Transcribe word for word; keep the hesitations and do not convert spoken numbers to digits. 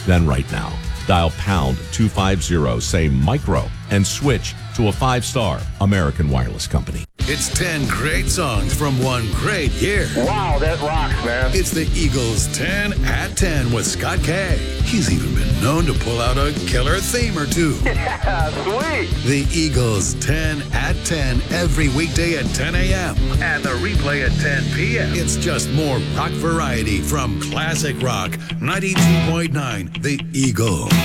then right now, dial pound two fifty, say micro, and switch to a five-star American Wireless Company. It's ten great songs from one great year. Wow, that rocks, man. It's the Eagles ten at ten with Scott Kay. He's even been known to pull out a killer theme or two. Yeah, sweet. The Eagles ten at ten every weekday at ten a.m. and the replay at ten p.m. It's just more rock variety from classic rock. ninety-two point nine The Eagle.